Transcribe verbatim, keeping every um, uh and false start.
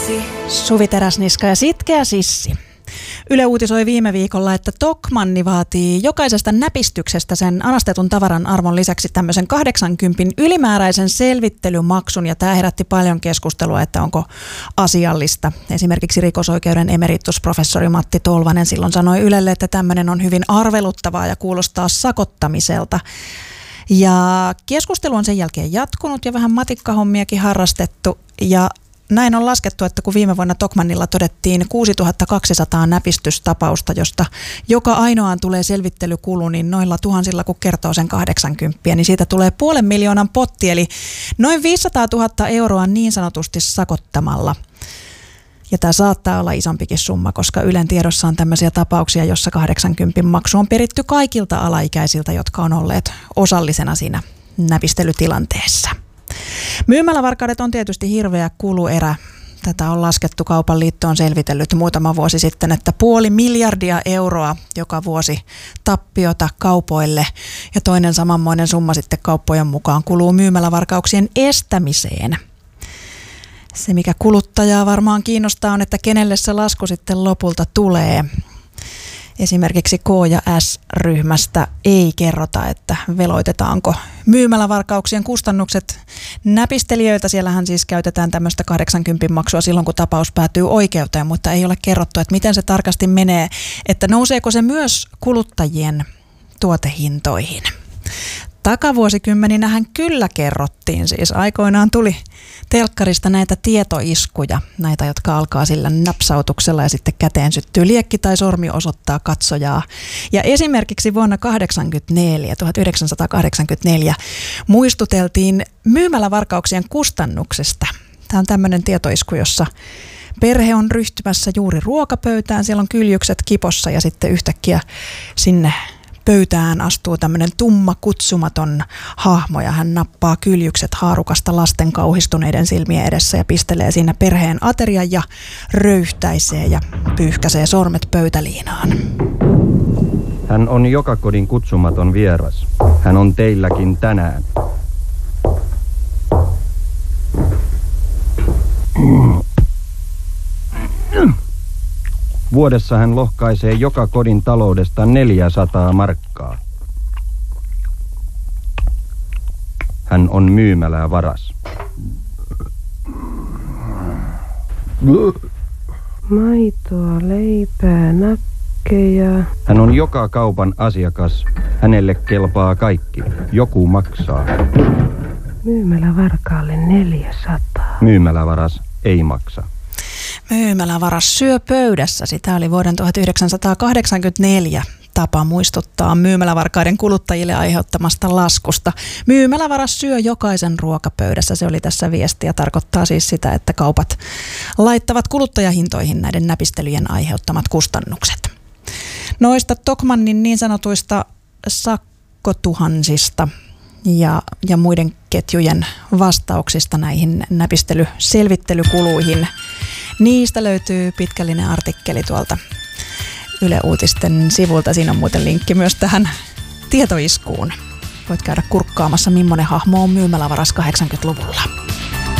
Suvi Teräsniska ja Sitkeä Sissi. Yle uutisoi viime viikolla, että Tokmanni vaatii jokaisesta näpistyksestä sen anastetun tavaran arvon lisäksi tämmöisen kahdeksankympin ylimääräisen selvittelymaksun, ja tämä herätti paljon keskustelua, että onko asiallista. Esimerkiksi rikosoikeuden emeritusprofessori Matti Tolvanen silloin sanoi Ylelle, että tämmöinen on hyvin arveluttavaa ja kuulostaa sakottamiselta. Ja keskustelu on sen jälkeen jatkunut ja vähän matikkahommiakin harrastettu, ja näin on laskettu, että kun viime vuonna Tokmannilla todettiin kuusituhatta kaksisataa näpistystapausta, josta joka ainoaan tulee selvittelykulu, niin noilla tuhansilla kun kertoo sen kahdeksankymppiä, niin siitä tulee puolen miljoonan potti, eli noin viisisataatuhatta euroa niin sanotusti sakottamalla. Ja tämä saattaa olla isompikin summa, koska Ylen tiedossa on tämmöisiä tapauksia, jossa kahdeksankympin maksu on peritty kaikilta alaikäisiltä, jotka on olleet osallisena siinä näpistelytilanteessa. Myymälävarkaudet on tietysti hirveä kuluerä. Tätä on laskettu, Kaupan liitto on selvitellyt muutama vuosi sitten, että puoli miljardia euroa joka vuosi tappiota kaupoille, ja toinen samanmoinen summa sitten kauppojen mukaan kuluu myymälävarkauksien estämiseen. Se, mikä kuluttajaa varmaan kiinnostaa, on, että kenelle se lasku sitten lopulta tulee. Esimerkiksi K ja S-ryhmästä ei kerrota, että veloitetaanko myymälävarkauksien kustannukset näpistelijöiltä. Siellähän siis käytetään tämmöistä kahdeksankympin maksua silloin, kun tapaus päätyy oikeuteen, mutta ei ole kerrottu, että miten se tarkasti menee, että nouseeko se myös kuluttajien tuotehintoihin. Takavuosikymmeninähän kyllä kerrottiin, siis aikoinaan tuli telkkarista näitä tietoiskuja, näitä, jotka alkaa sillä napsautuksella ja sitten käteen syttyy liekki tai sormi osoittaa katsojaa. Ja esimerkiksi vuonna tuhatyhdeksänsataakahdeksankymmentäneljä muistuteltiin myymälävarkauksien kustannuksesta. Tämä on tämmöinen tietoisku, jossa perhe on ryhtymässä juuri ruokapöytään, siellä on kyljykset kipossa ja sitten yhtäkkiä sinne pöytään astuu tämmöinen tumma, kutsumaton hahmo, ja hän nappaa kyljykset haarukasta lasten kauhistuneiden silmien edessä ja pistelee siinä perheen aterian ja röyhtäisee ja pyyhkäisee sormet pöytäliinaan. Hän on joka kodin kutsumaton vieras. Hän on teilläkin tänään. Vuodessa hän lohkaisee joka kodin taloudesta neljäsataa markkaa. Hän on myymälävaras. Maitoa, leipää, nakkeja. Hän on joka kaupan asiakas. Hänelle kelpaa kaikki. Joku maksaa. Myymälävarkaalle neljäsataa. Myymälävaras ei maksa. Myymälävaras syö pöydässä. Sitä oli vuoden tuhatyhdeksänsataakahdeksankymmentäneljä tapa muistuttaa myymälävarkaiden kuluttajille aiheuttamasta laskusta. Myymälävaras syö jokaisen ruokapöydässä. Se oli tässä viesti ja tarkoittaa siis sitä, että kaupat laittavat kuluttajahintoihin näiden näpistelyjen aiheuttamat kustannukset. Noista Tokmannin niin sanotuista sakkotuhansista ja, ja muiden ketjujen vastauksista näihin näpistelyselvittelykuluihin. Niistä löytyy pitkällinen artikkeli tuolta Yle Uutisten sivulta. Siinä on muuten linkki myös tähän tietoiskuun. Voit käydä kurkkaamassa, millainen hahmo on myymälävaras kahdeksankymmentäluvulla.